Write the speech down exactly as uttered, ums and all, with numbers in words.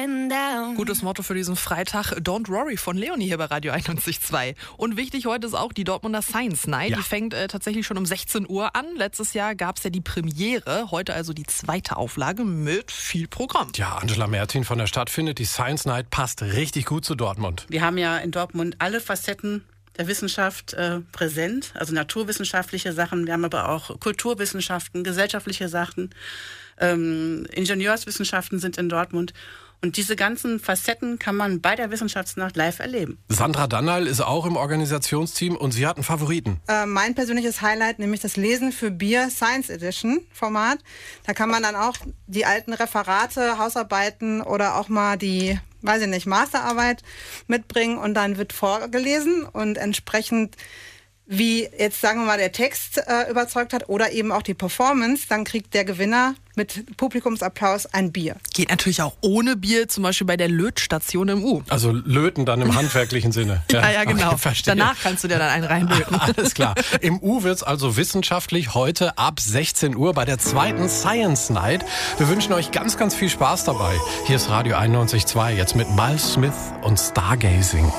getting down. Gutes Motto für diesen Freitag. Don't worry von Leonie hier bei Radio einundneunzig Komma zwei. Und wichtig heute ist auch die Dortmunder Science Night. Ja. Die fängt äh, tatsächlich schon um sechzehn Uhr an. Letztes Jahr gab es ja die Premiere. Heute also die zweite Auflage mit viel Programm. Ja, Angela Mertin von der Stadt findet, die Science Night passt richtig gut zu Dortmund. Wir haben ja in Dortmund alle Facetten der Wissenschaft äh, präsent, also naturwissenschaftliche Sachen. Wir haben aber auch Kulturwissenschaften, gesellschaftliche Sachen, ähm, Ingenieurswissenschaften sind in Dortmund. Und diese ganzen Facetten kann man bei der Wissenschaftsnacht live erleben. Sandra Dannal ist auch im Organisationsteam und sie hat einen Favoriten. Äh, mein persönliches Highlight, nämlich das Lesen für Bier Science Edition Format. Da kann man dann auch die alten Referate, Hausarbeiten oder auch mal die, weiß ich nicht, Masterarbeit mitbringen und dann wird vorgelesen und entsprechend wie jetzt sagen wir mal der Text äh, überzeugt hat oder eben auch die Performance, dann kriegt der Gewinner mit Publikumsapplaus ein Bier. Geht natürlich auch ohne Bier, zum Beispiel bei der Lötstation im U. Also löten dann im handwerklichen Sinne. Ja, ja, genau. Okay, verstehe. Danach kannst du dir dann einen reinlöten. Alles klar. Im U wird's also wissenschaftlich heute ab sechzehn Uhr bei der zweiten Science Night. Wir wünschen euch ganz, ganz viel Spaß dabei. Hier ist Radio einundneunzig Komma zwei, jetzt mit Miles Smith und Stargazing.